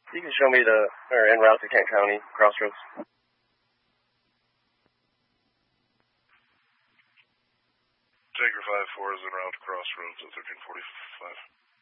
You can show me or en route to Kent County, Crossroads. Jaeger 5-4 is en route to Crossroads at 1345.